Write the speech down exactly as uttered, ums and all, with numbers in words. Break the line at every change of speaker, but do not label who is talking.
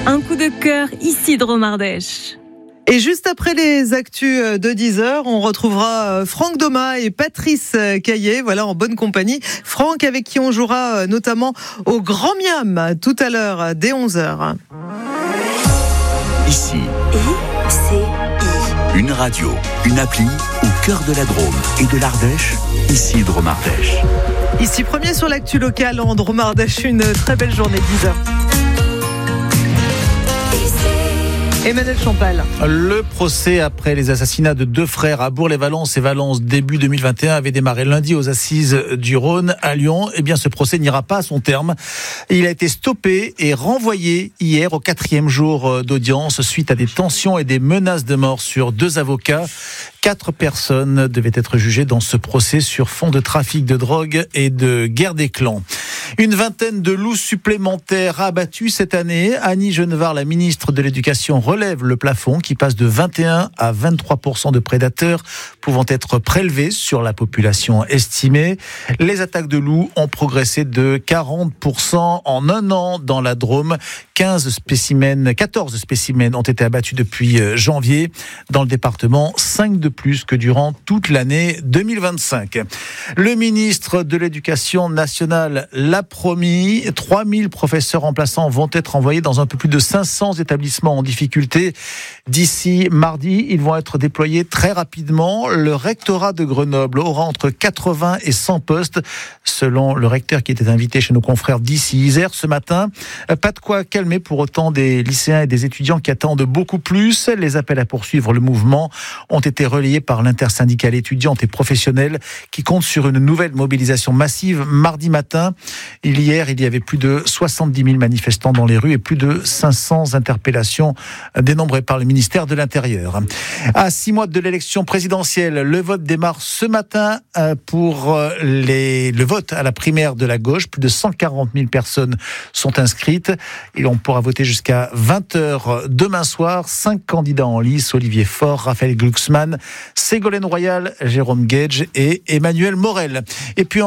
Un coup de cœur ici de Romardèche.
Et juste après les actus de dix heures, on retrouvera Franck Domas et Patrice Caillet, voilà, en bonne compagnie. Franck avec qui on jouera notamment au Grand Miam tout à l'heure dès onze heures.
Ici,
I C I.
une radio, une appli au cœur de la Drôme et de l'Ardèche, ici de Romardèche.
Ici premier sur l'actu locale en Drôme-Ardèche, une très belle journée dix heures. Emmanuel Champal.
Le procès après les assassinats de deux frères à Bourg-les-Valences et Valence début deux mille vingt et un avait démarré lundi aux assises du Rhône à Lyon. Eh bien, ce procès n'ira pas à son terme. Il a été stoppé et renvoyé hier au quatrième jour d'audience suite à des tensions et des menaces de mort sur deux avocats. Quatre personnes devaient être jugées dans ce procès sur fond de trafic de drogue et de guerre des clans. Une vingtaine de loups supplémentaires abattus cette année. Annie Genevard, la ministre de l'Éducation, relève le plafond qui passe de vingt et un à vingt-trois pour cent de prédateurs pouvant être prélevés sur la population estimée. Les attaques de loups ont progressé de quarante pour cent en un an dans la Drôme. quinze spécimens, quatorze spécimens ont été abattus depuis janvier. Dans le département, cinq de plus que durant toute l'année deux mille vingt-cinq. Le ministre de l'Éducation nationale l'a promis. trois mille professeurs remplaçants vont être envoyés dans un peu plus de cinq cents établissements en difficulté. D'ici mardi, ils vont être déployés très rapidement. Le rectorat de Grenoble aura entre quatre-vingts et cent postes, selon le recteur qui était invité chez nos confrères d'ici Isère ce matin. Pas de quoi calmer pour autant des lycéens et des étudiants qui attendent beaucoup plus. Les appels à poursuivre le mouvement ont été relayés par l'intersyndicale étudiante et professionnelle qui compte sur une nouvelle mobilisation massive mardi matin. Hier, il y avait plus de soixante-dix mille manifestants dans les rues et plus de cinq cents interpellations dénombrées par le ministère de l'Intérieur. À six mois de l'élection présidentielle, le vote démarre ce matin pour les, le vote à la primaire de la gauche. Plus de cent quarante mille personnes sont inscrites et on pourra voter jusqu'à vingt heures demain soir. Cinq candidats en lice: Olivier Faure, Raphaël Glucksmann, Ségolène Royal, Jérôme Gage et Emmanuel Morel. Et puis